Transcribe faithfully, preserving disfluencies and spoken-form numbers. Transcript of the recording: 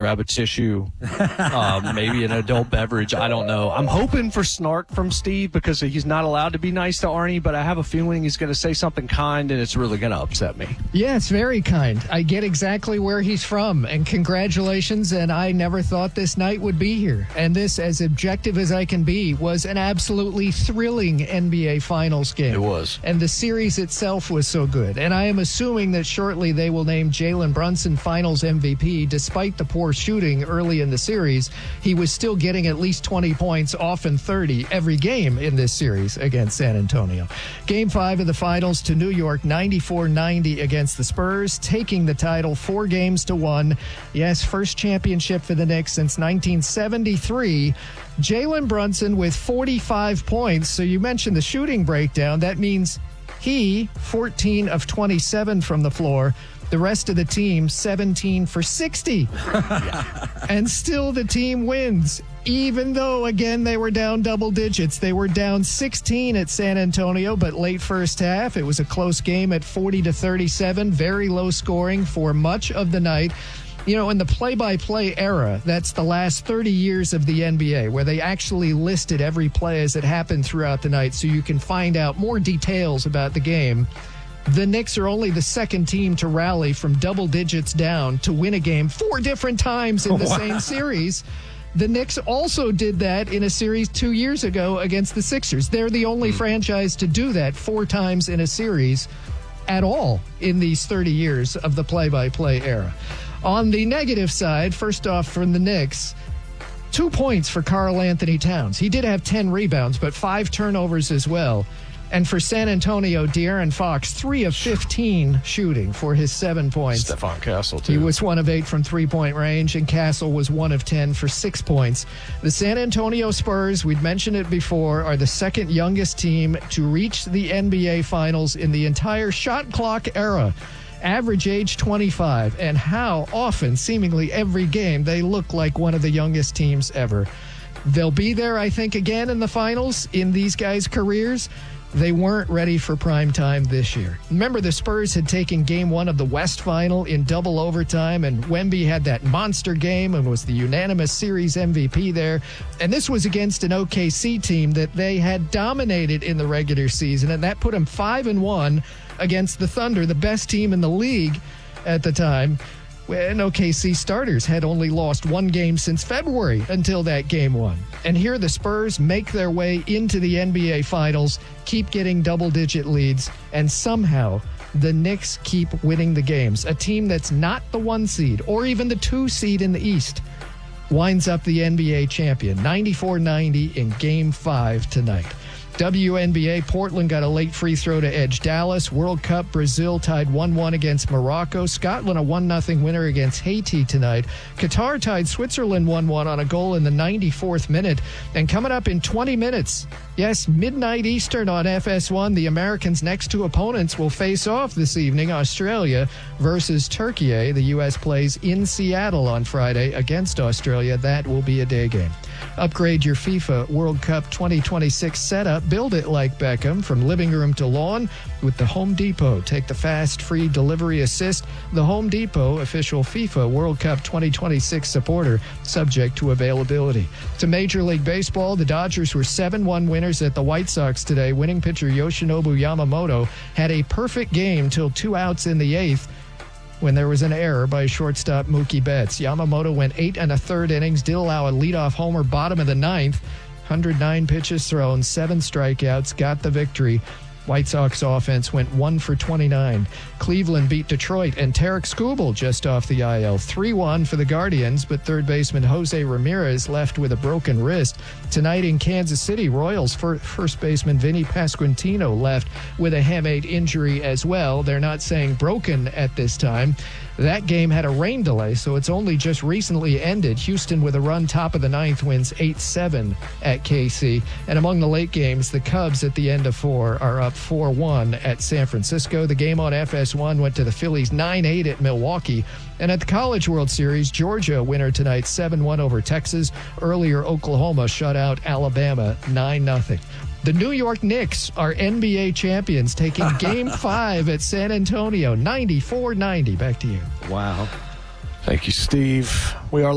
grab a tissue, uh, maybe an adult beverage. I don't know. I'm hoping for snark from Steve because he's not allowed to be nice to Arnie, but I have a feeling he's going to say something kind, and it's really going to upset me. Yeah, it's very kind. I get exactly where he's from, and congratulations, and I never thought this night would be here. And this, as objective as I can be, was an absolutely thrilling N B A Finals game. It was. And the series itself was so good. And I am assuming that shortly they will name Jalen Brunson Finals M V P. Despite the poor shooting early in the series, he was still getting at least twenty points, often thirty, every game in this series against San Antonio. Game five of the Finals to New York, ninety-four ninety against the Spurs, taking the title four games to one. Yes, first championship for the Knicks since nineteen seventy-three. Jalen Brunson with forty-five points. So you mentioned the shooting breakdown. That means he, fourteen of twenty-seven from the floor. The rest of the team, seventeen for sixty. Yeah. And still the team wins, even though, again, they were down double digits. They were down sixteen at San Antonio, but late first half, it was a close game at forty to thirty-seven. Very low scoring for much of the night. You know, in the play-by-play era, that's the last thirty years of the N B A, where they actually listed every play as it happened throughout the night so you can find out more details about the game. The Knicks are only the second team to rally from double digits down to win a game four different times in the wow. same series. The Knicks also did that in a series two years ago against the Sixers. They're the only mm. franchise to do that four times in a series at all in these thirty years of the play-by-play era. On the negative side, first off from the Knicks, two points for Karl Anthony Towns. He did have ten rebounds, but five turnovers as well. And for San Antonio, De'Aaron Fox, three of fifteen shooting for his seven points. Stephon Castle, too. He was one of eight from three-point range, and Castle was one of ten for six points. The San Antonio Spurs, we'd mentioned it before, are the second youngest team to reach the N B A Finals in the entire shot clock era. Average age twenty-five, and how often, seemingly every game, they look like one of the youngest teams ever. They'll be there, I think, again in the finals in these guys' careers. They weren't ready for prime time this year. Remember, the Spurs had taken game one of the West Final in double overtime, and Wemby had that monster game and was the unanimous series M V P there. And this was against an O K C team that they had dominated in the regular season, and that put them five and one against the Thunder, the best team in the league at the time. And O K C starters had only lost one game since February until that game one. And here the Spurs make their way into the N B A Finals, keep getting double-digit leads, and somehow the Knicks keep winning the games. A team that's not the one seed or even the two seed in the East winds up the N B A champion, ninety-four ninety in Game five tonight. W N B A, Portland got a late free throw to edge Dallas. World Cup, Brazil tied one one against Morocco. Scotland a one nothing winner against Haiti tonight. Qatar tied Switzerland one one on a goal in the ninety-fourth minute. And coming up in twenty minutes, yes, midnight Eastern on F S one, the Americans' next two opponents will face off this evening, Australia versus Turkey. The U S plays in Seattle on Friday against Australia. That will be a day game. Upgrade your FIFA World Cup twenty twenty-six setup. Build it like Beckham from living room to lawn with the Home Depot. Take the fast, free delivery assist. The Home Depot, official FIFA World Cup twenty twenty-six supporter, subject to availability. To Major League Baseball, the Dodgers were seven one winners at the White Sox today. Winning pitcher Yoshinobu Yamamoto had a perfect game till two outs in the eighth, when there was an error by shortstop Mookie Betts. Yamamoto went eight and a third innings, did allow a leadoff homer bottom of the ninth. one hundred nine pitches thrown, seven strikeouts, got the victory. White Sox offense went one for twenty-nine. Cleveland beat Detroit, and Tarek Skubal just off the I L. three one for the Guardians, but third baseman Jose Ramirez left with a broken wrist. Tonight in Kansas City, Royals first baseman Vinny Pasquantino left with a hamate injury as well. They're not saying broken at this time. That game had a rain delay, so it's only just recently ended. Houston, with a run top of the ninth, wins eight seven at K C. And among the late games, the Cubs at the end of four are up four one at San Francisco. The game on F S one went to the Phillies nine eight at Milwaukee. And at the College World Series, Georgia winner tonight seven one over Texas. Earlier, Oklahoma shut out Alabama nine nothing. The New York Knicks are N B A champions, taking Game five at San Antonio, ninety-four ninety. Back to you. Wow. Thank you, Steve. We are